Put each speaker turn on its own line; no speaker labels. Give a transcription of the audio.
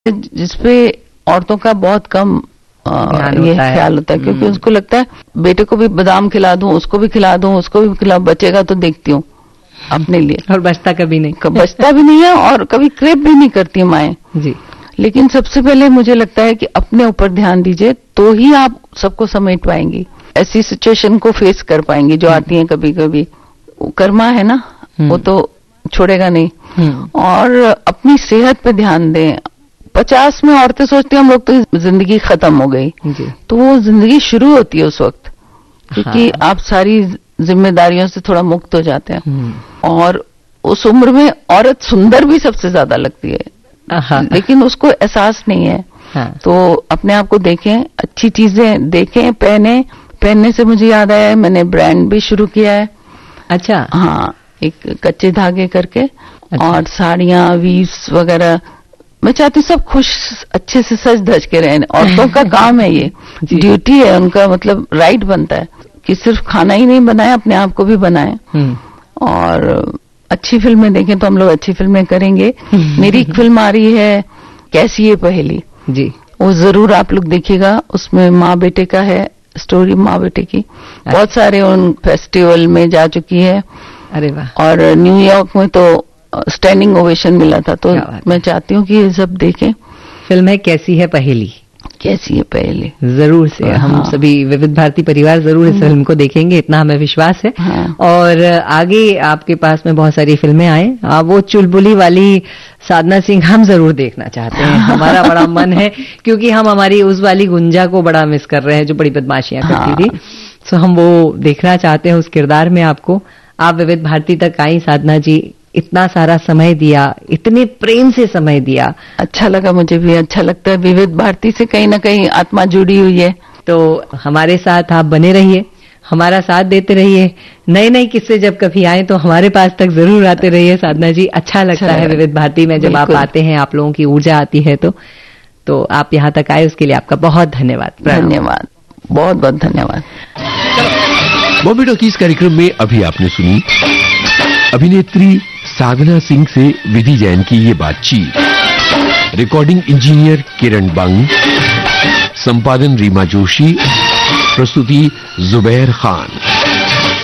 जिसपे औरतों का बहुत कम ये ख्याल होता है, क्योंकि उसको लगता है बेटे को भी बादाम खिला दूं, उसको भी खिला दूं, उसको भी खिला, बचेगा तो देखती हूँ अपने लिए,
और बचता कभी नहीं,
बचता भी नहीं है, और कभी क्रेप भी नहीं करती माएं
जी।
लेकिन सबसे पहले मुझे लगता है कि अपने ऊपर ध्यान दीजिए, तो ही आप सबको समेट पाएंगी, ऐसी सिचुएशन को फेस कर पाएंगी जो आती है कभी कभी। कर्मा है ना, वो तो छोड़ेगा नहीं। और अपनी सेहत पे ध्यान दें। 50 में औरतें सोचती हैं हम लोग तो जिंदगी खत्म हो गई, तो वो जिंदगी शुरू होती है उस वक्त, क्योंकि आप सारी जिम्मेदारियों से थोड़ा मुक्त हो जाते हैं। और उस उम्र में औरत सुंदर भी सबसे ज्यादा लगती है, लेकिन उसको एहसास नहीं है। तो अपने आप को देखें, अच्छी चीजें देखें, पहनने से मुझे याद आया, मैंने ब्रांड भी शुरू किया है।
अच्छा।
हाँ, एक कच्चे धागे करके। अच्छा। और साड़ियां, वीव्स वगैरह, मैं चाहती हूँ सब खुश अच्छे से सज धज के रहें। औरतों का काम है ये, ड्यूटी है उनका, मतलब राइट बनता है कि सिर्फ खाना ही नहीं बनाए, अपने आप को भी बनाए। और अच्छी फिल्में देखें तो हम लोग अच्छी फिल्में करेंगे। मेरी एक फिल्म आ रही है कैसी ये पहेली जी, वो जरूर आप लोग देखिएगा। उसमें माँ बेटे का है स्टोरी, माँ बेटे की। बहुत सारे उन फेस्टिवल में जा चुकी है।
अरे वाह।
और न्यूयॉर्क में तो स्टैंडिंग ओवेशन मिला था। तो मैं चाहती हूँ कि ये सब देखें।
फिल्म है कैसी है पहेली,
कैसी है पहेली,
जरूर से हम सभी विविध भारती परिवार जरूर इस फिल्म को देखेंगे, इतना हमें विश्वास है। और आगे आपके पास में बहुत सारी फिल्में आए। वो चुलबुली वाली साधना सिंह हम जरूर देखना चाहते हैं, हमारा बड़ा मन है, क्योंकि हम हमारी उस वाली गुंजा को बड़ा मिस कर रहे हैं जो बड़ी बदमाशियां करती थी। तो हम वो देखना चाहते हैं उस किरदार में आपको। आप विविध भारती तक आई साधना जी, इतना सारा समय दिया, इतने प्रेम से समय दिया, अच्छा लगा। मुझे भी अच्छा लगता है, विविध भारती से कहीं ना कहीं आत्मा जुड़ी हुई है। तो हमारे साथ आप बने रहिए, हमारा साथ देते रहिए। नए नए किस्से जब कभी आए तो हमारे पास तक जरूर आते रहिए साधना जी। अच्छा लगता है विविध भारती में जब आप आते हैं, आप लोगों की ऊर्जा आती है। तो आप यहाँ तक आए उसके लिए आपका बहुत धन्यवाद। धन्यवाद, बहुत बहुत धन्यवाद।
बॉम्बे टॉकीज कार्यक्रम में अभी आपने सुनी अभिनेत्री साधना सिंह से विधि जैन की ये बातचीत। रिकॉर्डिंग इंजीनियर किरण बंग, संपादन रीमा जोशी, प्रस्तुति जुबैर खान।